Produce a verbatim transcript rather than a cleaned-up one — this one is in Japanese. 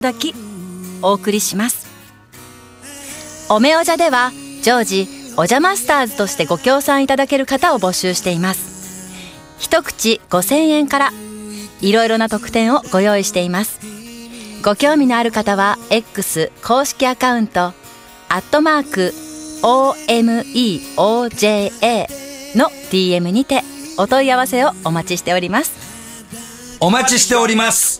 だきお送りします。おめおじゃでは常時おじゃマスターズとしてご協賛いただける方を募集しています。一口ごせんえんからいろいろな特典をご用意しています。ご興味のある方は X 公式アカウントアットマーク オーエムイーオージェーエー の ディーエム にてお問い合わせをお待ちしております。 お待ちしております。